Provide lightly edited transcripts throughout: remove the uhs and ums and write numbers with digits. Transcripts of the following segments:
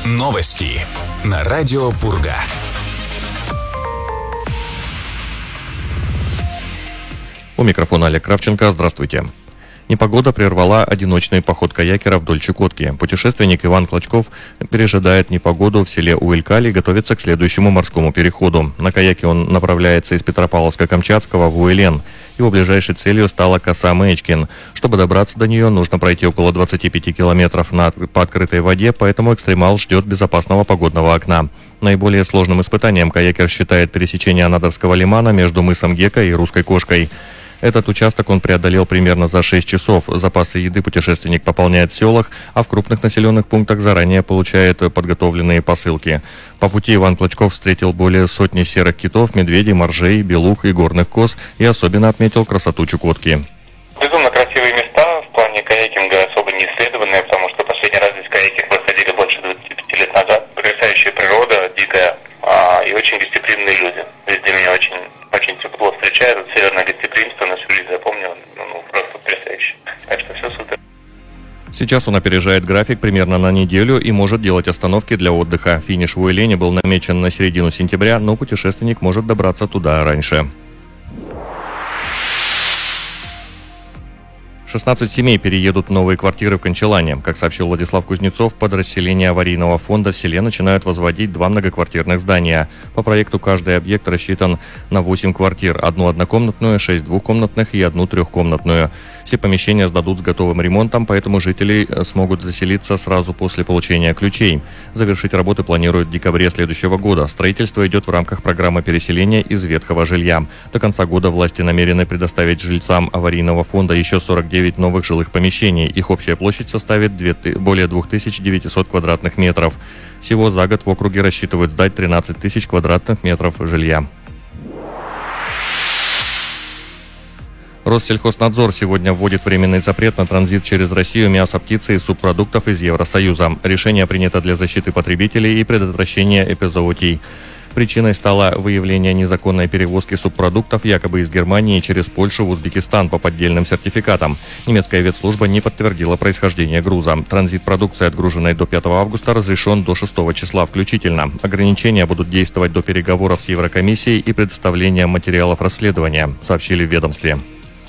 Новости на радио Пурга. У микрофона Олег Кравченко. Здравствуйте. Непогода прервала одиночный поход каякера вдоль Чукотки. Путешественник Иван Клочков пережидает непогоду в селе Уэлькали и готовится к следующему морскому переходу. На каяке он направляется из Петропавловска-Камчатского в Уэлен. Его ближайшей целью стала коса Мэчкин. Чтобы добраться до нее, нужно пройти около 25 километров по открытой воде, поэтому экстремал ждет безопасного погодного окна. Наиболее сложным испытанием каякер считает пересечение Анадырского лимана между мысом Гека и Русской Кошкой. Этот участок он преодолел примерно за 6 часов. Запасы еды путешественник пополняет в селах, а в крупных населенных пунктах заранее получает подготовленные посылки. По пути Иван Клочков встретил более сотни серых китов, медведей, моржей, белух и горных коз и особенно отметил красоту Чукотки. Безумно красивые места в плане каякинга, особо не исследованные, потому что последний раз здесь каякинг проходили больше 25 лет назад. Потрясающая природа, дикая, и очень гостеприимные люди. Везде меня очень тепло встречают. Северное гостеприимство на всю жизнь запомнил. Просто потрясающе. Так что все супер. Сейчас он опережает график примерно на неделю и может делать остановки для отдыха. Финиш в Уэлене был намечен на середину сентября, но путешественник может добраться туда раньше. 16 семей переедут в новые квартиры в Кончалане. Как сообщил Владислав Кузнецов, подразделения аварийного фонда в селе начинают возводить 2 многоквартирных здания. По проекту каждый объект рассчитан на 8 квартир, 1 однокомнатную, 6 двухкомнатных и 1 трехкомнатную. Все помещения сдадут с готовым ремонтом, поэтому жители смогут заселиться сразу после получения ключей. Завершить работы планируют в декабре следующего года. Строительство идет в рамках программы переселения из ветхого жилья. До конца года власти намерены предоставить жильцам аварийного фонда еще 49 новых жилых помещений. Их общая площадь составит более 2900 квадратных метров. Всего за год в округе рассчитывают сдать 13 тысяч квадратных метров жилья. Россельхознадзор сегодня вводит временный запрет на транзит через Россию мяса, птицы и субпродуктов из Евросоюза. Решение принято для защиты потребителей и предотвращения эпизоотий. Причиной стало выявление незаконной перевозки субпродуктов якобы из Германии через Польшу в Узбекистан по поддельным сертификатам. Немецкая ветслужба не подтвердила происхождение груза. Транзит продукции, отгруженной до 5 августа, разрешен до 6 числа включительно. Ограничения будут действовать до переговоров с Еврокомиссией и предоставления материалов расследования, сообщили в ведомстве.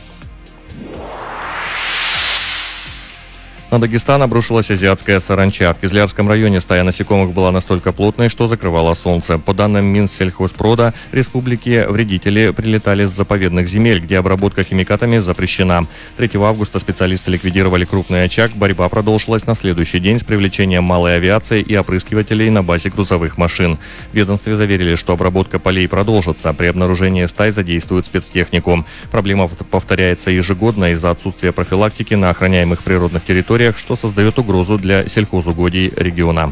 На Дагестан обрушилась азиатская саранча. В Кизлярском районе стая насекомых была настолько плотной, что закрывала солнце. По данным Минсельхозпрода республики, вредители прилетали с заповедных земель, где обработка химикатами запрещена. 3 августа специалисты ликвидировали крупный очаг. Борьба продолжилась на следующий день с привлечением малой авиации и опрыскивателей на базе грузовых машин. В ведомстве заверили, что обработка полей продолжится. При обнаружении стай задействуют спецтехнику. Проблема повторяется ежегодно из-за отсутствия профилактики на охраняемых природных территориях, что создает угрозу для сельхозугодий региона.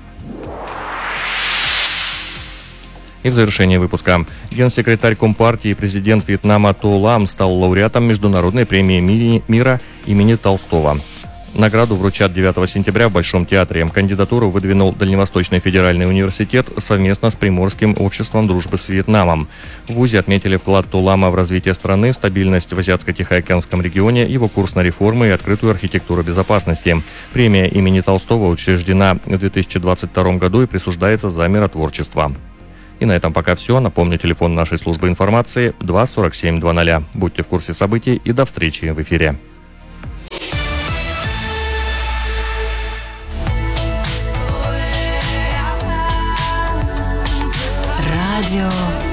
И в завершении выпуска. Генсекретарь Компартии и президент Вьетнама То Лам стал лауреатом Международной премии мира имени Толстого. Награду вручат 9 сентября в Большом театре. Кандидатуру выдвинул Дальневосточный федеральный университет совместно с Приморским обществом дружбы с Вьетнамом. В ВУЗе отметили вклад То Лама в развитие страны, стабильность в Азиатско-Тихоокеанском регионе, его курс на реформы и открытую архитектуру безопасности. Премия имени Толстого учреждена в 2022 году и присуждается за миротворчество. И на этом пока все. Напомню, телефон нашей службы информации 2 47 00. Будьте в курсе событий и до встречи в эфире. Радио